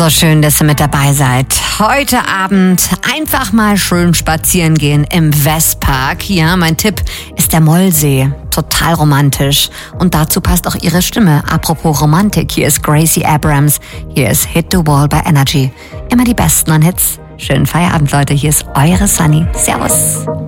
So schön, dass ihr mit dabei seid. Heute Abend einfach mal schön spazieren gehen im Westpark. Ja, mein Tipp ist der Mollsee. Total romantisch. Und dazu passt auch ihre Stimme. Apropos Romantik, hier ist Gracie Abrams. Hier ist Hit the Wall by Energy. Immer die besten an Hits. Schönen Feierabend, Leute. Hier ist eure Sunny. Servus.